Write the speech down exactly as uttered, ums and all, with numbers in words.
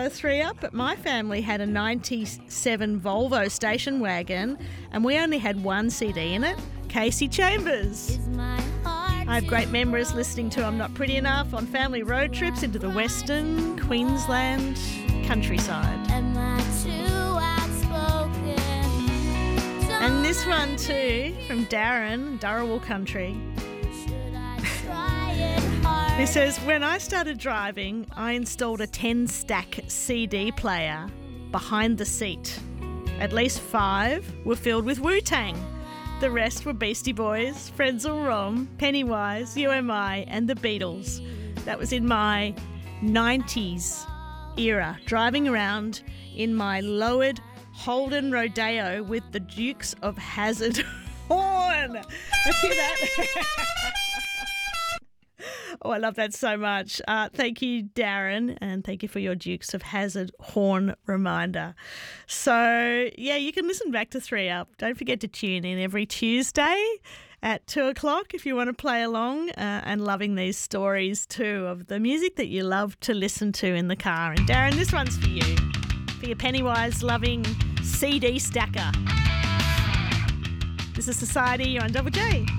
a three up, but my family had a ninety-seven Volvo station wagon and we only had one C D in it, Casey Chambers. I have great memories listening to I'm Not Pretty Enough on family road trips into the Western Queensland countryside. And this one too, from Darren, Dharawal Country. He says, when I started driving, I installed a ten-stack C D player behind the seat. At least five were filled with Wu-Tang. The rest were Beastie Boys, Frenzal Rhomb, Pennywise, U M I and the Beatles. That was in my nineties era, driving around in my lowered Holden Rodeo with the Dukes of Hazzard horn. Let's hear that. Oh, I love that so much. Uh, thank you, Darren, and thank you for your Dukes of Hazzard horn reminder. So, yeah, you can listen back to three up. Don't forget to tune in every Tuesday at two o'clock if you want to play along, uh, and loving these stories too of the music that you love to listen to in the car. And Darren, this one's for you, for your Pennywise loving C D stacker. This is Society, you're on Double J.